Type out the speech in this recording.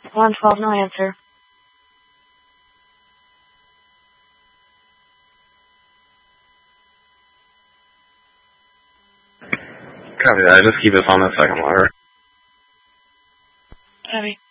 112, no answer. Copy that. Just keep us on the second letter. Copy.